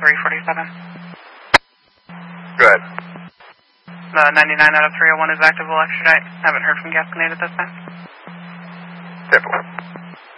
347. Go ahead. The 99 out of 301 is active. We'll extradite. Haven't heard from Gasconade at this time. 10-4.